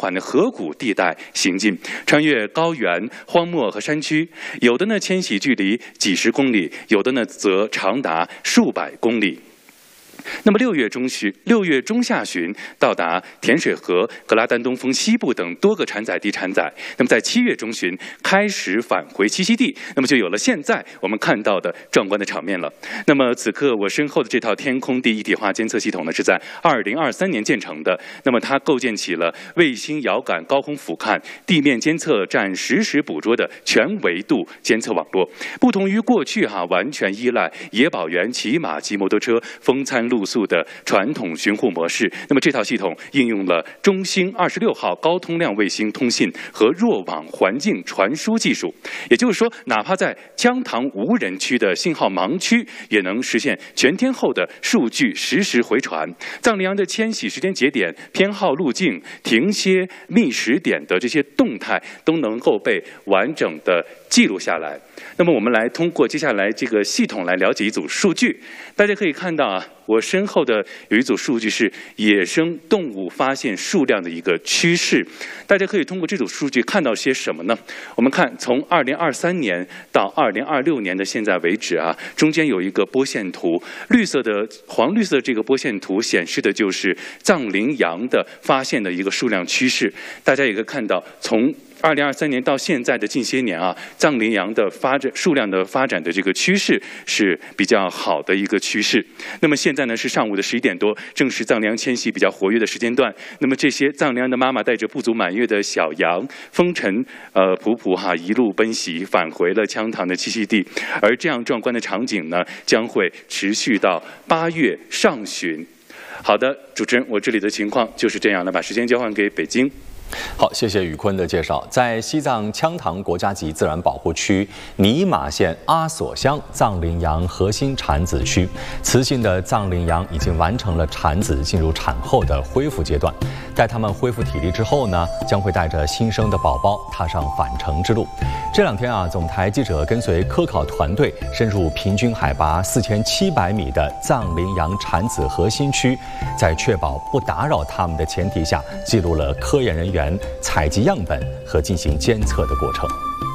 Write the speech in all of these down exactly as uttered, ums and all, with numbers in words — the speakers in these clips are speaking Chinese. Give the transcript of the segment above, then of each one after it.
缓的河谷地带行进，穿越高原、荒漠和山区，有的呢迁徙距离几十公里，有的呢则长达数百公里。那么六月中旬、六月中下旬到达甜水河、格拉丹东峰西部等多个产仔地产仔。那么在七月中旬开始返回栖息地，那么就有了现在我们看到的壮观的场面了。那么此刻我身后的这套天空地一体化监测系统呢，是在二零二三年建成的。那么它构建起了卫星遥感、高空俯瞰、地面监测站实时捕捉的全维度监测网络。不同于过去哈、啊、完全依赖野保员骑马、骑摩托车风餐露宿的传统巡护模式，那么这套系统应用了中星二十六号高通量卫星通信和弱网环境传输技术。也就是说，哪怕在羌塘无人区的信号盲区，也能实现全天候的数据实时回传。藏羚羊的迁徙时间节点、偏好路径、停歇觅食点的这些动态，都能够被完整的记录下来。那么我们来通过接下来这个系统来了解一组数据。大家可以看到啊，我身后的有一组数据是野生动物发现数量的一个趋势。大家可以通过这组数据看到些什么呢？我们看从二零二三年到二零二六年的现在为止啊，中间有一个波线图，绿色的黄绿色这个波线图显示的就是藏羚羊的发现的一个数量趋势。大家也可以看到，从二零二三年到现在的近些年啊，藏羚羊的发展数量的发展的这个趋势是比较好的一个趋势。那么现在呢是上午的十一点多，正是藏羚羊迁徙比较活跃的时间段。那么这些藏羚羊的妈妈带着不足满月的小羊，风尘呃仆仆哈一路奔袭，返回了羌塘的栖息地。而这样壮观的场景呢，将会持续到八月上旬。好的，主持人，我这里的情况就是这样了，把时间交换给北京。 好，谢谢宇坤的介绍。在西藏羌塘国家级自然保护区尼玛县阿索乡藏羚羊核心产子区，雌性的藏羚羊已经完成了产子进入产后的恢复阶段。待它们恢复体力之后呢，将会带着新生的宝宝踏上返程之路。这两天啊，总台记者跟随科考团队深入平均海拔四千七百米的藏羚羊产子核心区，在确保不打扰它们的前提下，记录了科研人员采集样本和进行监测的过程。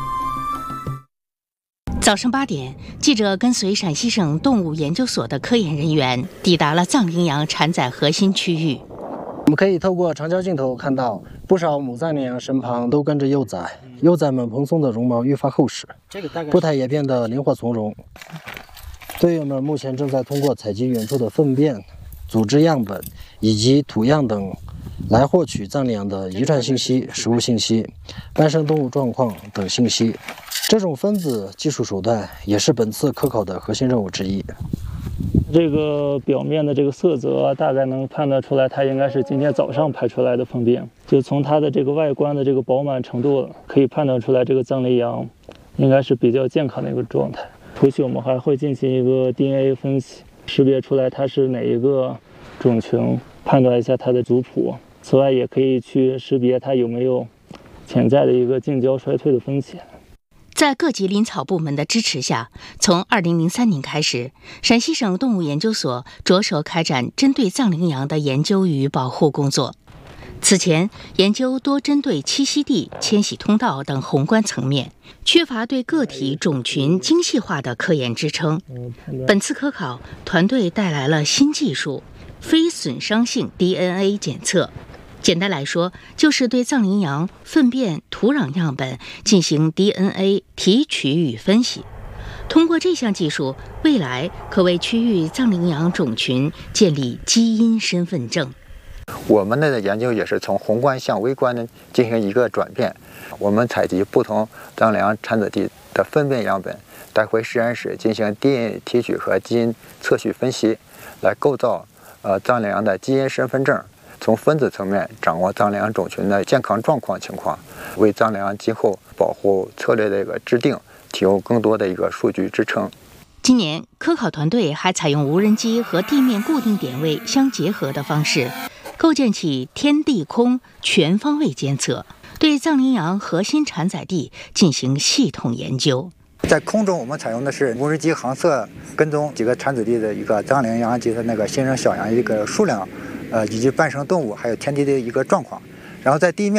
早上八点，记者跟随陕西省动物研究所的科研人员抵达了藏羚羊产仔核心区域。 我们可以透过长焦镜头看到，不少母藏羚羊身旁都跟着幼崽，幼崽们蓬松的绒毛愈发厚实，步态也变得灵活从容。队友们目前正在通过采集远处的粪便、组织样本以及土样等，来获取藏羚羊的遗传信息、食物信息、伴生动物状况等信息。这种分子技术手段也是本次科考的核心任务之一。 这个表面的这个色泽大概能判断出来，它应该是今天早上排出来的粪便。就从它的这个外观的这个饱满程度，可以判断出来这个藏羚羊应该是比较健康的一个状态。后续我们还会进行一个 D N A 分析，识别出来它是哪一个种群，判断一下它的族谱。此外，也可以去识别它有没有潜在的一个近交衰退的风险。 在各级林草部门的支持下，从二零零三年开始，陕西省动物研究所着手开展针对藏羚羊的研究与保护工作。此前，研究多针对栖息地、迁徙通道等宏观层面，缺乏对个体种群精细化的科研支撑。本次科考，团队带来了新技术——非损伤性 D N A 检测。简单来说，就是对藏羚羊粪便、土壤样本进行 D N A 提取与分析。通过这项技术，未来可为区域藏羚羊种群建立基因身份证。 我们的研究也是从宏观向微观的进行一个转变。我们采集不同藏羚羊产子地的粪便样本，带回实验室进行 D N A 提取和基因测序分析，来构造呃藏羚羊的基因身份证。从分子层面掌握藏羚羊种群的健康状况情况，为藏羚羊今后保护策略的一个制定提供更多的一个数据支撑。 今年，科考团队还采用无人机和地面固定点位相结合的方式，构建起天地空全方位监测，对藏羚羊核心产仔地进行系统研究。 在空中，我们采用的是无人机航测跟踪几个产子地的一个藏羚羊及它那个新生小羊一个数量。呃，以及伴生动物还有天敌的一个状况，然后在地面。